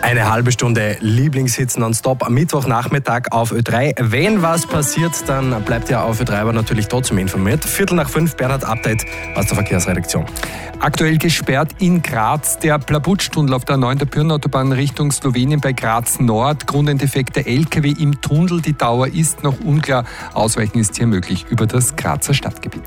Eine halbe Stunde Lieblingshits nonstop am Mittwochnachmittag auf Ö3. Wenn was passiert, dann bleibt ihr auf Ö3 aber natürlich trotzdem informiert. 4:45, Bernhard, Update aus der Verkehrsredaktion. Aktuell gesperrt in Graz der Plabutsch-Tunnel auf der 9. Pirnautobahn Richtung Slowenien bei Graz Nord. Grund ein defekter LKW im Tunnel. Die Dauer ist noch unklar. Ausweichen ist hier möglich über das Grazer Stadtgebiet.